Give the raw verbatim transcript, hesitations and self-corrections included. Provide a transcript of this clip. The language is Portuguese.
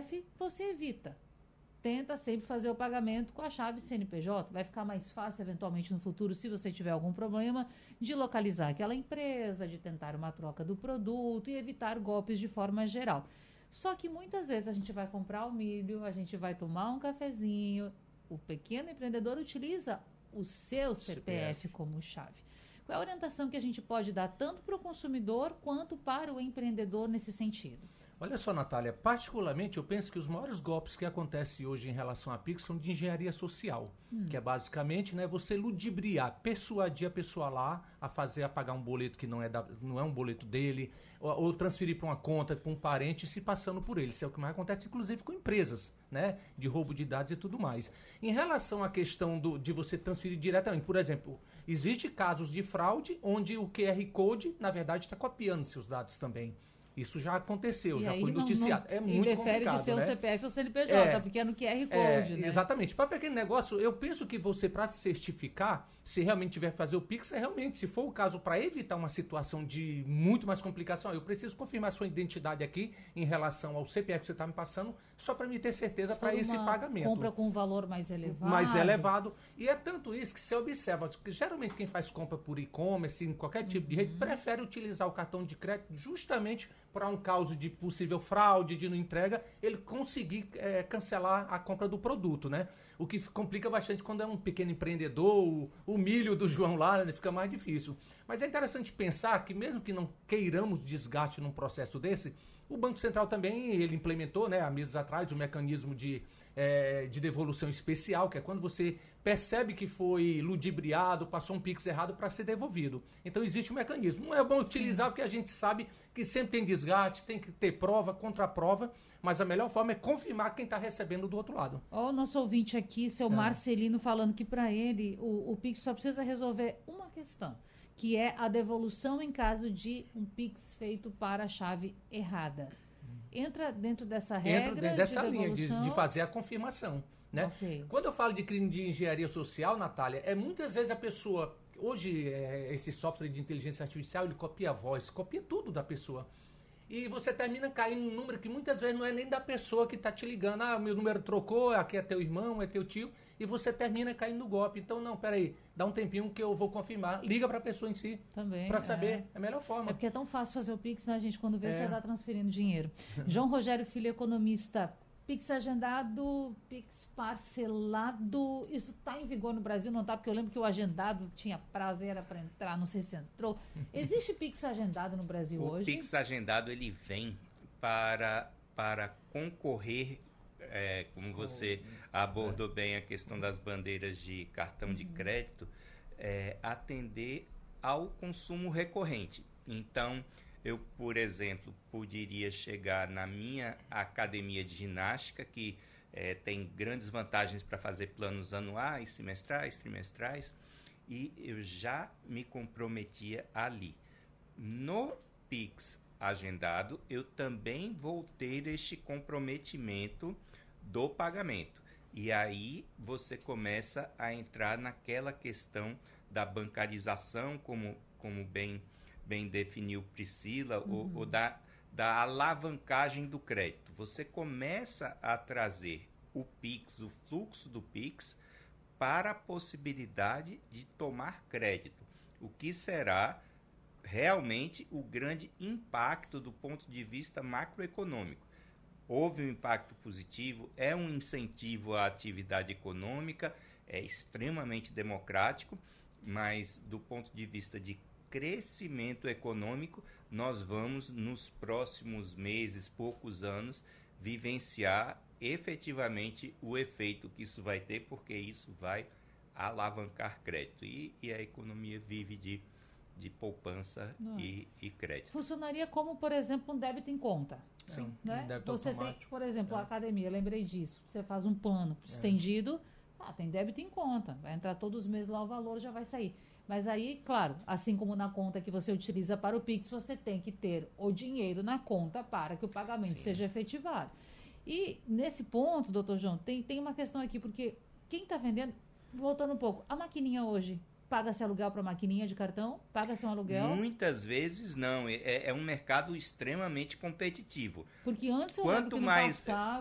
F, você evita. Tenta sempre fazer o pagamento com a chave C N P J. Vai ficar mais fácil, eventualmente, no futuro, se você tiver algum problema, de localizar aquela empresa, de tentar uma troca do produto e evitar golpes de forma geral. Só que muitas vezes a gente vai comprar o milho, a gente vai tomar um cafezinho, o pequeno empreendedor utiliza o seu C P F como chave. Qual é a orientação que a gente pode dar tanto para o consumidor quanto para o empreendedor nesse sentido? Olha só, Natália, particularmente eu penso que os maiores golpes que acontecem hoje em relação a Pix são de engenharia social, hum. que é basicamente, né, você ludibriar, persuadir a pessoa lá a fazer, a pagar um boleto que não é, da, não é um boleto dele, ou, ou transferir para uma conta, para um parente, se passando por ele. Isso é o que mais acontece, inclusive, com empresas, né, de roubo de dados e tudo mais. Em relação à questão do, de você transferir diretamente, por exemplo, existe casos de fraude onde o Q R Code, na verdade, está copiando seus dados também. Isso já aconteceu, e já foi não, noticiado. Não, é muito complicado, né? E defere de ser né? o C P F ou o C N P J, é, porque é no Q R Code, é, né? Exatamente. Para pequeno negócio, eu penso que você, para se certificar, se realmente tiver que fazer o Pix, é realmente, se for o caso, para evitar uma situação de muito mais complicação, eu preciso confirmar sua identidade aqui em relação ao C P F que você está me passando, só para me ter certeza para esse pagamento. Compra com um valor mais elevado. Mais elevado. E é tanto isso que você observa, que geralmente quem faz compra por e-commerce, em qualquer tipo uhum. de rede, prefere utilizar o cartão de crédito justamente para um caso de possível fraude, de não entrega, ele conseguir é, cancelar a compra do produto, né? O que complica bastante quando é um pequeno empreendedor, o, o milho do João lá, né? Fica mais difícil. Mas é interessante pensar que mesmo que não queiramos desgaste num processo desse, o Banco Central também, ele implementou, né, há meses atrás, o mecanismo de, é, de devolução especial, que é quando você percebe que foi ludibriado, passou um Pix errado para ser devolvido. Então existe um mecanismo. Não é bom utilizar porque a gente sabe que sempre tem desgaste, tem que ter prova, contraprova, mas a melhor forma é confirmar quem está recebendo do outro lado. Ó, o nosso ouvinte aqui, seu é. Marcelino, falando que para ele o, o Pix só precisa resolver uma questão, que é a devolução em caso de um Pix feito para a chave errada. Entra dentro dessa regra? Entra dentro dessa de linha de, de fazer a confirmação. Né? Okay. Quando eu falo de crime de engenharia social, Natália, é muitas vezes a pessoa... Hoje, é, esse software de inteligência artificial, ele copia a voz, copia tudo da pessoa. E você termina caindo num número que muitas vezes não é nem da pessoa que está te ligando. Ah, meu número trocou, aqui é teu irmão, é teu tio. E você termina caindo no golpe. Então, não, peraí, dá um tempinho que eu vou confirmar. Liga para a pessoa em si. Também. Para saber. É. é a melhor forma. É porque é tão fácil fazer o Pix, né, gente? Quando vê, é. você está transferindo dinheiro. João Rogério Filho, economista. Pix agendado, Pix parcelado, isso está em vigor no Brasil? Não está? Porque eu lembro que o agendado tinha prazo, era para entrar, não sei se entrou. Existe Pix agendado no Brasil o hoje? O Pix agendado, ele vem para, para concorrer, é, como você abordou bem a questão das bandeiras de cartão de crédito, é, atender ao consumo recorrente. Então, eu, por exemplo, poderia chegar na minha academia de ginástica, que é, tem grandes vantagens para fazer planos anuais, semestrais, trimestrais, e eu já me comprometia ali. No Pix agendado, eu também vou ter este comprometimento do pagamento. E aí você começa a entrar naquela questão da bancarização, como, como bem... bem definiu Priscila, uhum. ou, ou da, da alavancagem do crédito. Você começa a trazer o Pix, o fluxo do Pix, para a possibilidade de tomar crédito, o que será realmente o grande impacto do ponto de vista macroeconômico. Houve um impacto positivo, é um incentivo à atividade econômica, é extremamente democrático, mas do ponto de vista de crescimento econômico, nós vamos, nos próximos meses, poucos anos, vivenciar efetivamente o efeito que isso vai ter, porque isso vai alavancar crédito. E, e a economia vive de, de poupança e, e crédito. Funcionaria como, por exemplo, um débito em conta. Sim, né? um débito Você automático. tem, por exemplo, é. a academia, eu lembrei disso. Você faz um plano é. estendido, ah, tem débito em conta. Vai entrar todos os meses lá o valor, já vai sair. Mas aí, claro, assim como na conta que você utiliza para o Pix, você tem que ter o dinheiro na conta para que o pagamento Sim. seja efetivado. E nesse ponto, doutor João, tem, tem uma questão aqui, porque quem está vendendo, voltando um pouco, a maquininha hoje, paga-se aluguel para a maquininha de cartão? Paga-se um aluguel? Muitas vezes não, é, é um mercado extremamente competitivo. Porque antes eu Quanto lembro que mais passava...